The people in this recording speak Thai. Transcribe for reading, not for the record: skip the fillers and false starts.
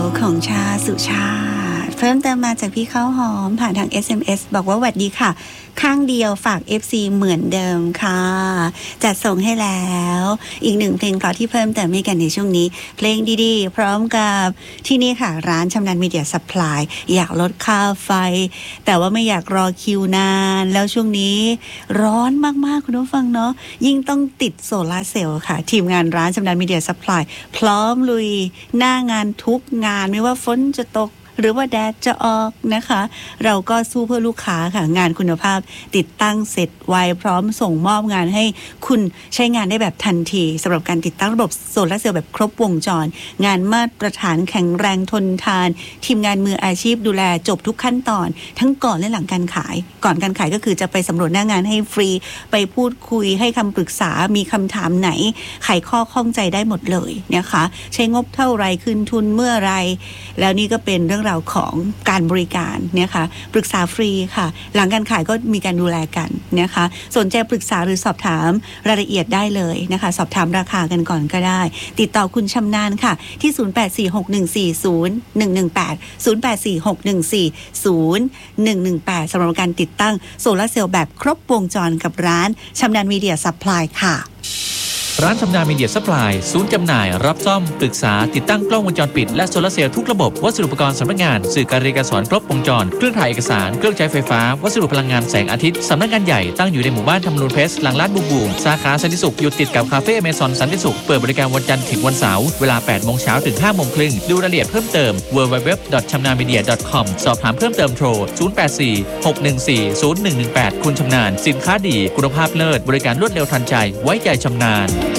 ของชาสุชาเพิ่มเติมมาจากพี่ข้าวหอมผ่านทาง SMS บอกว่าหวัดดีค่ะข้างเดียวฝาก FC เหมือนเดิมค่ะจัดส่งให้แล้วอีกหนึ่งเพลงเพราะที่เพิ่มเติมให้กันในช่วงนี้เพลงดีๆพร้อมกับที่นี่ค่ะร้านชำนาญมีเดียซัพพลายอยากลดค่าไฟแต่ว่าไม่อยากรอคิวนานแล้วช่วงนี้ร้อนมากๆคุณผู้ฟังเนาะยิ่งต้องติดโซลาร์เซลล์ค่ะทีมงานร้านชำนาญมีเดียซัพพลายพร้อมลุยหน้างานทุกงานไม่ว่าฝนจะตกหรือว่าแดดจะออกนะคะเราก็สู้เพื่อลูกค้าค่ะงานคุณภาพติดตั้งเสร็จไวพร้อมส่งมอบงานให้คุณใช้งานได้แบบทันทีสำหรับการติดตั้งระบบโซลาร์เซลล์แบบครบวงจรงานมาตรฐานแข็งแรงทนทานทีมงานมืออาชีพดูแลจบทุกขั้นตอนทั้งก่อนและหลังการขายก่อนการขายก็คือจะไปสำรวจหน้างานให้ฟรีไปพูดคุยให้คำปรึกษามีคำถามไหนไขข้อข้องใจได้หมดเลยนะคะใช้งบเท่าไรคืนทุนเมื่อไรแล้วนี่ก็เป็นเรื่องราวของการบริการนะคะปรึกษาฟรีค่ะหลังการขายก็มีการดูแลกันนะคะสนใจปรึกษาหรือสอบถามรายละเอียดได้เลยนะคะสอบถามราคากันก่อนก็ได้ติดต่อคุณชำนาญค่ะที่0846140118 0846140118สำหรับการติดตั้งโซลาร์เซลล์แบบครบวงจรกับร้านชำนาญมีเดียซัพพลายค่ะร้านชำนาญมีเดียซัพพลายศูนย์จำหน่ายรับซ่อมปรึกษาติดตั้งกล้องวงจรปิดและโซลาร์เซลล์ทุกระบบวัสดุอุปกรณ์สำนักงานสื่อการเรียนการสอนครบวงจรเครื่องถ่ายเอกสารเครื่องใช้ไฟฟ้าวัสดุพลังงานแสงอาทิตย์สำนักงานใหญ่ตั้งอยู่ในหมู่บ้านธรรมนูญเพชรหลังร้านบูมสาขาสันติสุขอยู่ติดกับคาเฟ่อเมซอนสันติสุขเปิดบริการวันจันทร์ถึงวันเสาร์เวลา 8 โมงเช้าถึง 5 โมงครึ่งดูรายละเอียดเพิ่มเติม www.chamnamedia.com สอบถามเพิ่มเติมโทร0846140118คุณชำนาญสินค้าดีคุณภาพเลิศบริการรวดเร็วทันใจไว้ใจชำนาญ